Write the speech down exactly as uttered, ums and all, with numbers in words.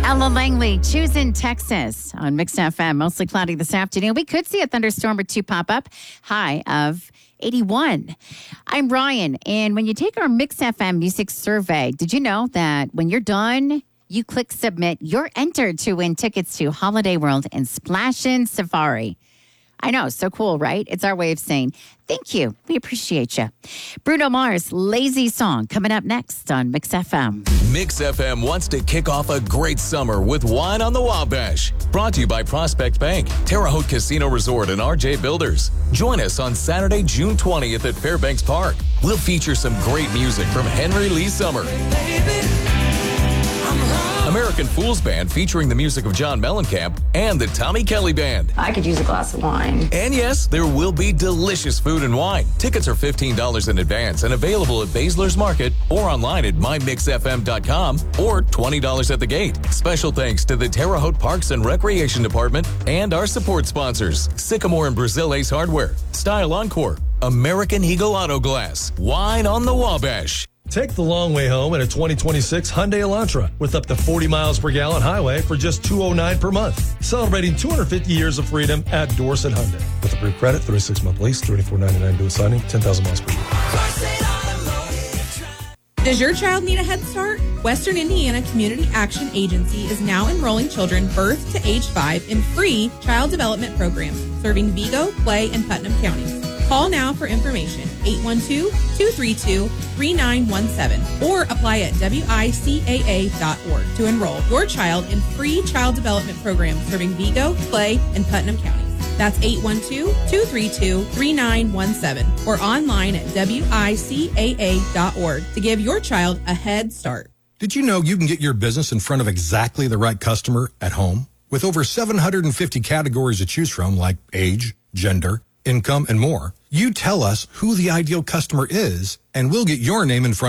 Ella Langley, choosing Texas on Mix F M. Mostly cloudy this afternoon. We could see a thunderstorm or two pop up. High of eighty-one. I'm Ryan, and when you take our Mix F M music survey, did you know that when you're done, you click submit, you're entered to win tickets to Holiday World and Splashin' Safari. I know, so cool, right? It's our way of saying thank you. We appreciate you. Bruno Mars, Lazy Song, coming up next on Mix F M. Mix F M wants to kick off a great summer with Wine on the Wabash. Brought to you by Prospect Bank, Terre Haute Casino Resort, and R J Builders. Join us on Saturday, June twentieth at Fairbanks Park. We'll feature some great music from Henry Lee Summer, American Fools Band featuring the music of John Mellencamp, and the Tommy Kelly Band. I could use a glass of wine. And yes, there will be delicious food and wine. Tickets are fifteen dollars in advance and available at Baszler's Market or online at my mix f m dot com or twenty dollars at the gate. Special thanks to the Terre Haute Parks and Recreation Department and our support sponsors, Sycamore and Brazil Ace Hardware, Style Encore, American Eagle Auto Glass, Wine on the Wabash. Take the long way home in a twenty twenty-six Hyundai Elantra with up to forty miles per gallon highway for just two hundred nine dollars per month. Celebrating two hundred fifty years of freedom at Dorset Hyundai. With approved credit, thirty-six month lease, thirty-four ninety-nine due at signing, ten thousand miles per year. Does your child need a head start? Western Indiana Community Action Agency is now enrolling children birth to age five in free child development programs serving Vigo, Clay, and Putnam counties. Call now for information, eight one two, two three two, three nine one seven, or apply at W I C A A dot org to enroll your child in free child development programs serving Vigo, Clay, and Putnam counties. That's eight one two, two three two, three nine one seven, or online at W I C A A dot org to give your child a head start. Did you know you can get your business in front of exactly the right customer at home? With over seven hundred fifty categories to choose from, like age, gender, income, and more, you tell us who the ideal customer is, and we'll get your name in front